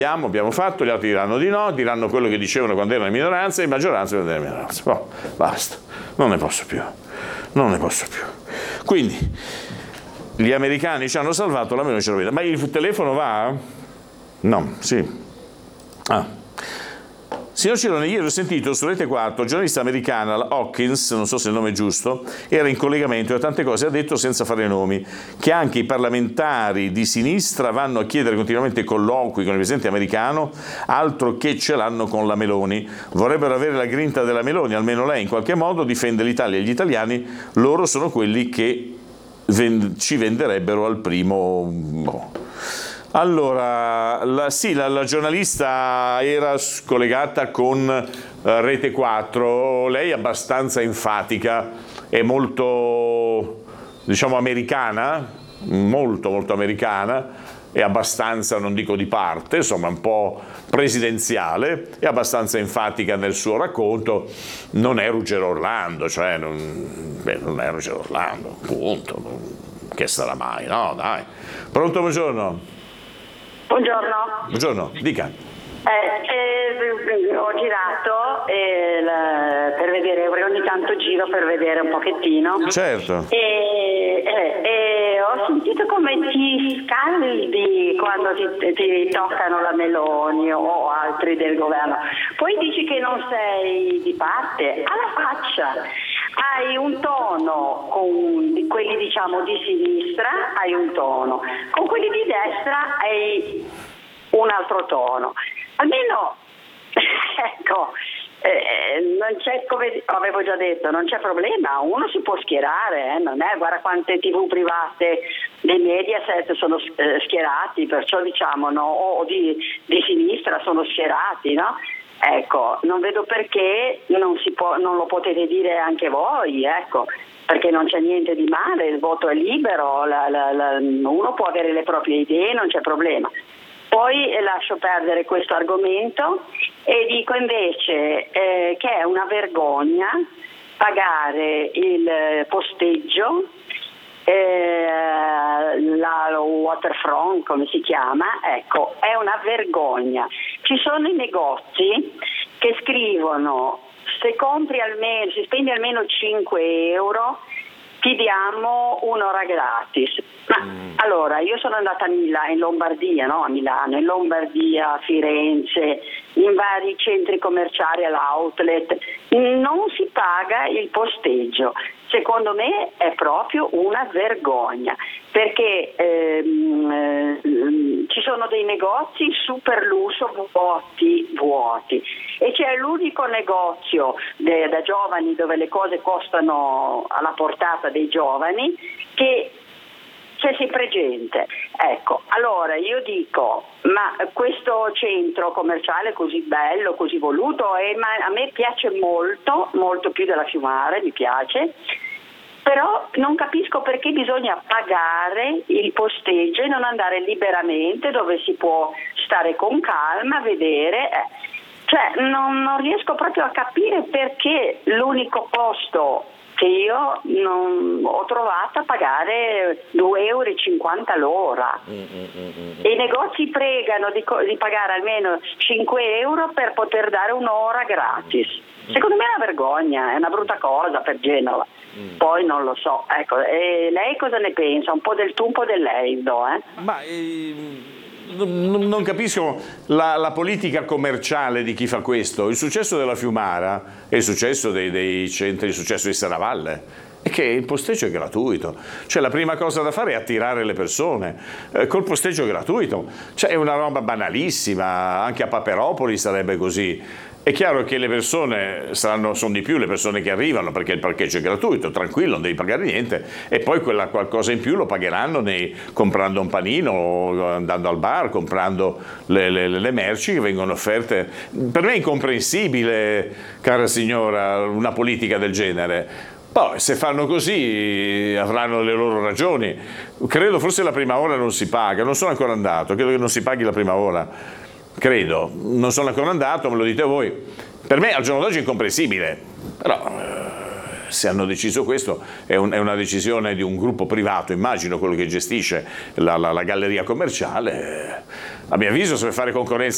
abbiamo fatto, gli altri diranno di no, diranno quello che dicevano quando erano in minoranza, e in maggioranza quando erano in minoranza. Oh, basta, non ne posso più. Quindi gli americani ci hanno salvato, la Meloni ce lo vede. Ma il telefono va? No, sì. Signor Cirone, ieri ho sentito su Rete 4, giornalista americana, la Hawkins, non so se il nome è giusto, era in collegamento e tante cose ha detto senza fare nomi, che anche i parlamentari di sinistra vanno a chiedere continuamente colloqui con il presidente americano, altro che ce l'hanno con la Meloni. Vorrebbero avere la grinta della Meloni, almeno lei in qualche modo difende l'Italia e gli italiani, loro sono quelli che ci venderebbero al primo. Allora, la giornalista era collegata con Rete 4, lei è abbastanza enfatica, è molto, diciamo, americana, molto americana, è abbastanza, non dico di parte, insomma un po' presidenziale, è abbastanza enfatica nel suo racconto, non è Ruggero Orlando, cioè non è Ruggero Orlando, punto, che sarà mai, no dai. Pronto, buongiorno. Buongiorno, dica. Ho girato per vedere, ogni tanto giro per vedere un pochettino. Certo. E ho sentito come ti scaldi quando ti toccano la Meloni o altri del governo. Poi dici che non sei di parte, alla faccia. Hai un tono con quelli, diciamo, di sinistra, hai un tono, con quelli di destra hai un altro tono. Almeno, ecco, non c'è, come avevo già detto, non c'è problema, uno si può schierare, non è, guarda quante TV private dei Mediaset sono schierati, perciò diciamo, no, o di sinistra sono schierati, no? Ecco, non vedo perché non lo potete dire anche voi, ecco, perché non c'è niente di male, il voto è libero, uno può avere le proprie idee, non c'è problema. Poi lascio perdere questo argomento e dico invece che è una vergogna pagare il posteggio, la waterfront, come si chiama, ecco, è una vergogna. Ci sono i negozi che scrivono: se si spendi almeno 5 euro ti diamo un'ora gratis. Ma allora, io sono andata in Lombardia, no? A Milano, in Lombardia, a Firenze, in vari centri commerciali, all'outlet, non si paga il posteggio. Secondo me è proprio una vergogna, perché ci sono dei negozi super lusso vuoti e c'è l'unico negozio da giovani dove le cose costano alla portata dei giovani, che c'è sempre gente. Ecco, allora io dico, ma questo centro commerciale così bello, così voluto, ma a me piace molto più della Fiumare, mi piace, però non capisco perché bisogna pagare il posteggio e non andare liberamente dove si può stare con calma, vedere. Cioè non riesco proprio a capire perché l'unico posto che io non ho trovato a pagare 2,50 € l'ora. E i negozi pregano di pagare almeno 5 euro per poter dare un'ora gratis. Secondo me è una vergogna, è una brutta cosa per Genova. Poi non lo so, ecco, e lei cosa ne pensa? Un po' del tu, un po' del lei, Non capisco la politica commerciale di chi fa questo. Il successo della Fiumara è il successo dei centri, il successo di Serravalle, è che il posteggio è gratuito. Cioè la prima cosa da fare è attirare le persone col posteggio gratuito. Cioè è una roba banalissima, anche a Paperopoli sarebbe così. È chiaro che le persone sono di più le persone che arrivano, perché il parcheggio è gratuito, tranquillo, non devi pagare niente, e poi quella qualcosa in più lo pagheranno comprando un panino, andando al bar, comprando le merci che vengono offerte. Per me è incomprensibile, cara signora, una politica del genere. Poi se fanno così avranno le loro ragioni. Credo forse la prima ora non si paga, non sono ancora andato, credo che non si paghi la prima ora. Credo, non sono ancora andato, me lo dite voi. Per me al giorno d'oggi è incomprensibile, però se hanno deciso questo è una decisione di un gruppo privato, immagino quello che gestisce la galleria commerciale. A mio avviso, se vuoi fare concorrenza